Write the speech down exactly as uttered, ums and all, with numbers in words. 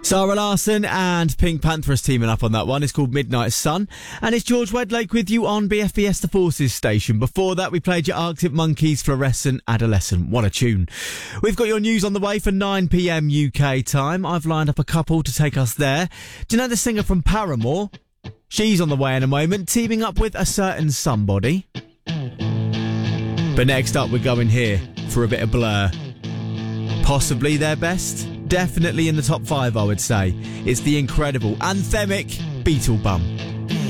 Sarah Larson and Pink Panthers teaming up on that one. It's called Midnight Sun. And it's George Wedlake with you on B F B S The Forces station. Before that, we played your Arctic Monkeys, Fluorescent Adolescent. What a tune. We've got your news on the way for nine p.m. U K time. I've lined up a couple to take us there. Do you know the singer from Paramore? She's on the way in a moment, teaming up with a certain somebody. But next up, we're going here for a bit of Blur. Possibly their best. Definitely in the top five, I would say. It's the incredible, anthemic Beetle Bum.